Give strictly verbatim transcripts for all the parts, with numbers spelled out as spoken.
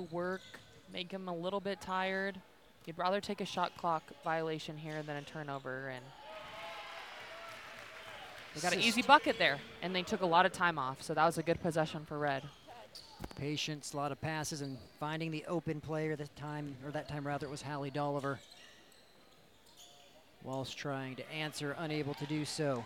work, make him a little bit tired. You'd rather take a shot clock violation here than a turnover, and they got an easy bucket there, and they took a lot of time off, so that was a good possession for Red. Patience, a lot of passes, and finding the open player this time, or that time rather, it was Hallie Dolliver. Walsh trying to answer, unable to do so.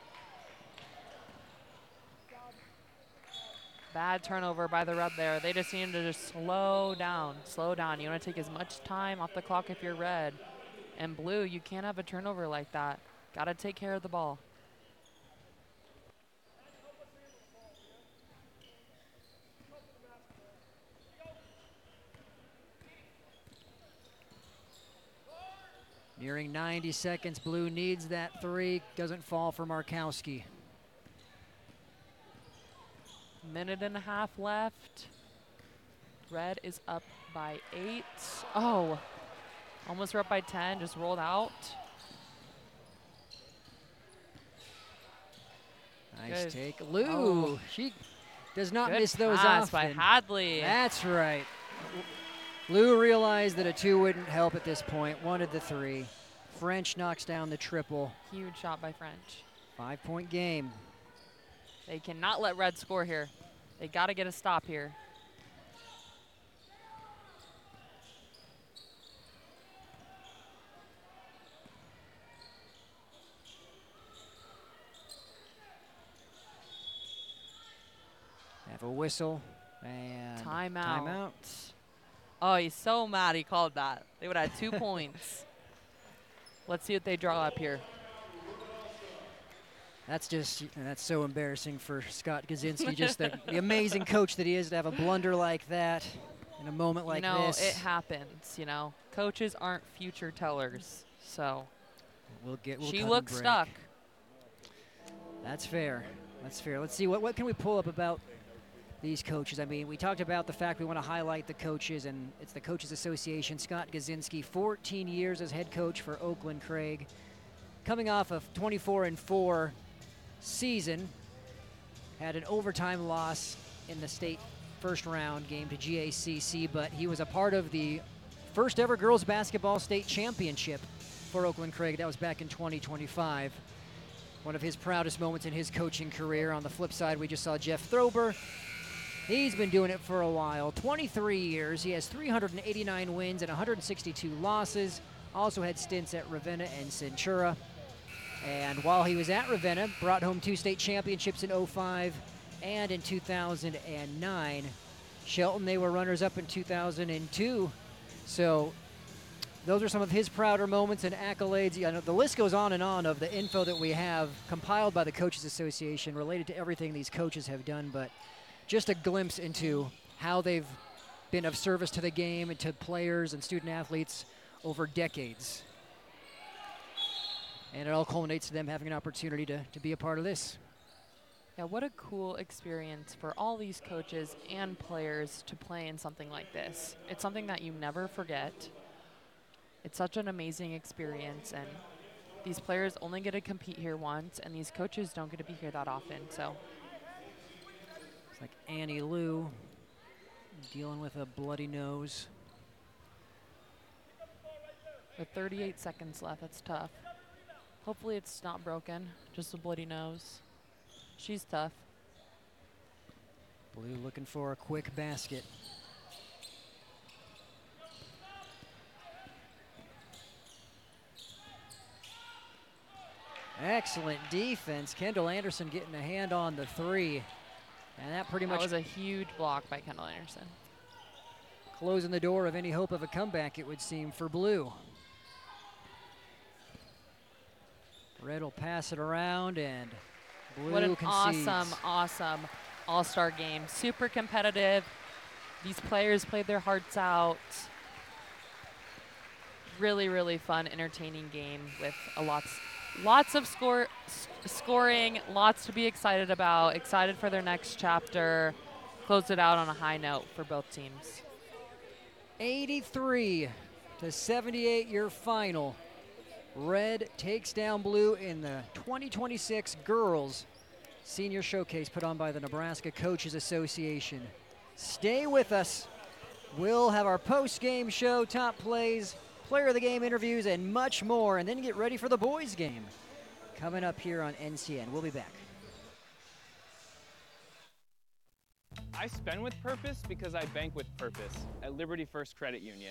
Bad turnover by the Red there. They just needed to just slow down, slow down. You want to take as much time off the clock if you're Red. And Blue, you can't have a turnover like that. Got to take care of the ball. Nearing ninety seconds, Blue needs that three. Doesn't fall for Markowski. Minute and a half left. Red is up by eight. Oh, almost were up by ten, just rolled out. Nice Good. take. Lou, Oh. she does not Good miss those pass often. by Hadley. That's right. Lou realized that a two wouldn't help at this point, wanted the three. French knocks down the triple. Huge shot by French. Five-point game. They cannot let Red score here. They got to get a stop here. Have a whistle and Timeout. timeout. Oh, he's so mad he called that. They would have had two points. Let's see what they draw up here. That's just, that's so embarrassing for Scott Gazinski, just the, the amazing coach that he is to have a blunder like that in a moment like you know, this. it happens, you know. Coaches aren't future tellers, so. We'll get, we'll she cut and looks break. stuck. That's fair. That's fair. Let's see, what, what can we pull up about these coaches? I mean, we talked about the fact we want to highlight the coaches, and it's the Coaches Association. Scott Gazinski, fourteen years as head coach for Oakland Craig, coming off of twenty-four and four season, had an overtime loss in the state first round game to G A C C, but he was a part of the first ever girls basketball state championship for Oakland Craig. That was back in twenty twenty-five. One of his proudest moments in his coaching career. On the flip side, we just saw Jeff Throber. He's been doing it for a while, twenty-three years. He has three hundred eighty-nine wins and one hundred sixty-two losses. Also had stints at Ravenna and Centura. And while he was at Ravenna, brought home two state championships in oh five and in two thousand nine. Shelton, they were runners-up in two thousand two. So those are some of his prouder moments and accolades. You know, the list goes on and on of the info that we have compiled by the Coaches Association related to everything these coaches have done, but just a glimpse into how they've been of service to the game and to players and student athletes over decades. And it all culminates to them having an opportunity to, to be a part of this. Yeah, what a cool experience for all these coaches and players to play in something like this. It's something that you never forget. It's such an amazing experience, and these players only get to compete here once, and these coaches don't get to be here that often, so. It's like Annie Lou dealing with a bloody nose. With thirty-eight seconds left, that's tough. Hopefully it's not broken, just a bloody nose. She's tough. Blue looking for a quick basket. Excellent defense. Kendall Anderson getting a hand on the three. And that pretty That much was a huge block by Kendall Anderson. closing the door of any hope of a comeback, it would seem, for Blue. Red will pass it around, and Blue What an concedes. awesome, awesome all-star game. Super competitive. These players played their hearts out. Really, really fun, entertaining game with a lots, lots of score, s scoring, lots to be excited about. Excited for their next chapter. Closed it out on a high note for both teams. eighty-three to seventy-eight, your final. Red takes down Blue in the twenty twenty-six Girls Senior Showcase put on by the Nebraska Coaches Association. Stay with us. We'll have our post-game show, top plays, player of the game interviews, and much more, and then get ready for the boys' game coming up here on N C N. We'll be back. I spend with purpose because I bank with purpose at Liberty First Credit Union.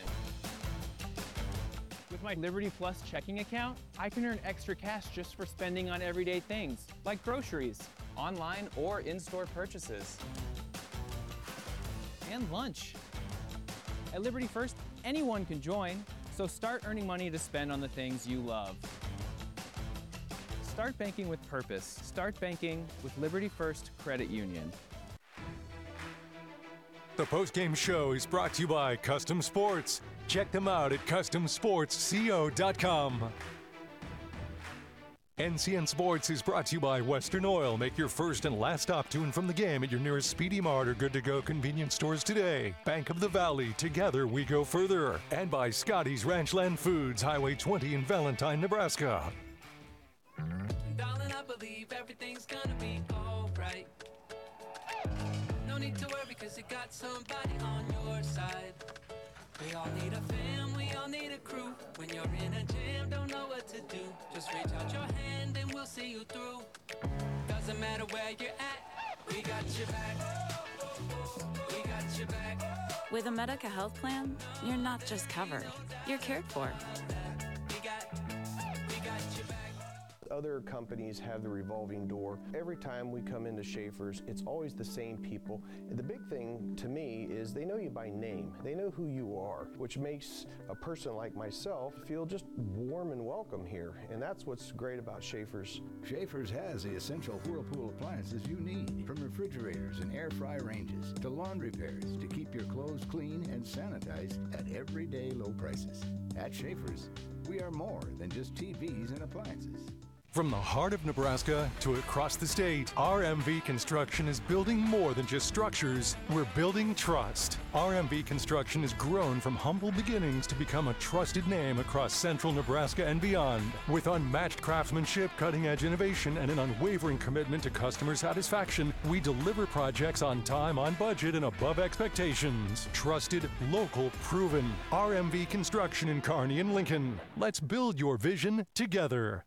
With my Liberty Plus checking account, I can earn extra cash just for spending on everyday things, like groceries, online or in-store purchases, and lunch. At Liberty First, anyone can join, so start earning money to spend on the things you love. Start banking with purpose. Start banking with Liberty First Credit Union. The postgame show is brought to you by Custom Sports. Check them out at custom sports co dot com. N C N Sports is brought to you by Western Oil. Make your first and last stop to and from the game at your nearest Speedy Mart or Good to Go convenience stores today. Bank of the Valley, together we go further. And by Scotty's Ranchland Foods, Highway twenty in Valentine, Nebraska. Darling, I believe everything's gonna be alright. No need to worry, cause you got somebody on your side. We all need a fam, we all need a crew. When you're in a jam, don't know what to do, just reach out your hand and we'll see you through. Doesn't matter where you're at, we got your back. We got your back. With a Medica health plan, you're not just covered, you're cared for. We got, we got your back. Other companies have the revolving door. Every time we come into Schaefer's, it's always the same people. The big thing to me is they know you by name. They know who you are, which makes a person like myself feel just warm and welcome here. And that's what's great about Schaefer's. Schaefer's has the essential Whirlpool appliances you need, from refrigerators and air fry ranges to laundry pairs to keep your clothes clean and sanitized at everyday low prices. At Schaefer's, we are more than just T Vs and appliances. From the heart of Nebraska to across the state, R M V Construction is building more than just structures. We're building trust. R M V Construction has grown from humble beginnings to become a trusted name across central Nebraska and beyond. With unmatched craftsmanship, cutting-edge innovation, and an unwavering commitment to customer satisfaction, we deliver projects on time, on budget, and above expectations. Trusted, local, proven. R M V Construction in Kearney and Lincoln. Let's build your vision together.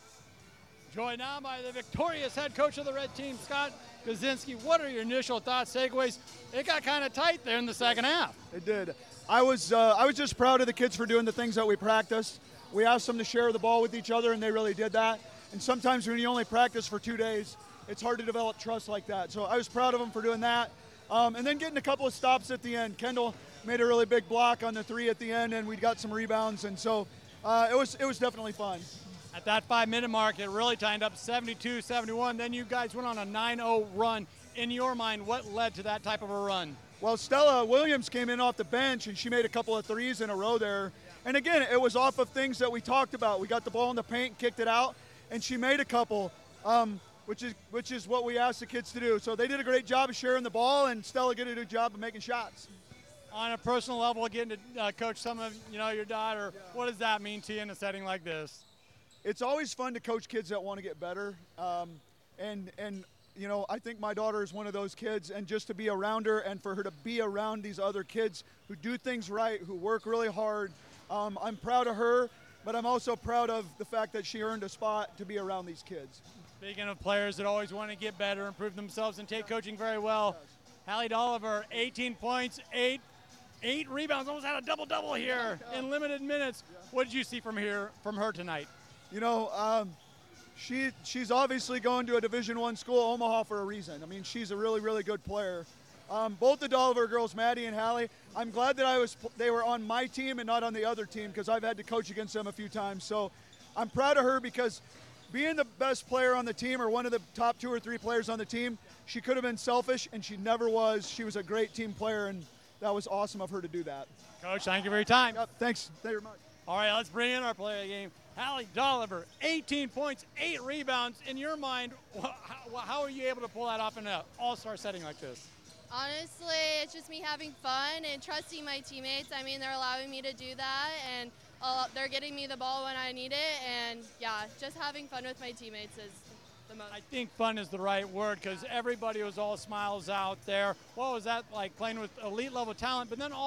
Joined now by the victorious head coach of the red team, Scott Gazinski. What are your initial thoughts, takeaways? It got kind of tight there in the second half. It did. I was uh, I was just proud of the kids for doing the things that we practiced. We asked them to share the ball with each other, and they really did that. And sometimes when you only practice for two days, it's hard to develop trust like that. So I was proud of them for doing that. Um, and then getting a couple of stops at the end. Kendall made a really big block on the three at the end, and we got some rebounds. And so uh, it was it was definitely fun. At that five-minute mark, it really tied up seventy-two seventy-one. Then you guys went on a nine oh run. In your mind, what led to that type of a run? Well, Stella Williams came in off the bench, and she made a couple of threes in a row there. And again, it was off of things that we talked about. We got the ball in the paint, kicked it out, and she made a couple, um, which is which is what we asked the kids to do. So they did a great job of sharing the ball, and Stella did a good job of making shots. On a personal level, getting to uh, coach some of you know your daughter, what does that mean to you in a setting like this? It's always fun to coach kids that want to get better. Um, and, and you know, I think my daughter is one of those kids, and just to be around her and for her to be around these other kids who do things right, who work really hard, um, I'm proud of her, but I'm also proud of the fact that she earned a spot to be around these kids. Speaking of players that always want to get better, improve themselves, and take coaching very well, Hallie Dolliver, eighteen points, eight, eight rebounds, almost had a double-double here in limited minutes. What did you see from here from her tonight? You know, um, she she's obviously going to a Division One school, Omaha, for a reason. I mean, she's a really, really good player. Um, both the Dolliver girls, Maddie and Hallie, I'm glad that I was they were on my team and not on the other team, because I've had to coach against them a few times. So I'm proud of her, because being the best player on the team, or one of the top two or three players on the team, she could have been selfish, and she never was. She was a great team player, and that was awesome of her to do that. Coach, thank you for your time. Yep, thanks very much. All right, let's bring in our player of the game. Hallie Dolliver, eighteen points, eight rebounds. In your mind, how, how are you able to pull that off in an all-star setting like this? Honestly, it's just me having fun and trusting my teammates. I mean, they're allowing me to do that, and uh, they're getting me the ball when I need it. And, yeah, just having fun with my teammates is the most. I think fun is the right word, because everybody was all smiles out there. What was that like, playing with elite-level talent, but then all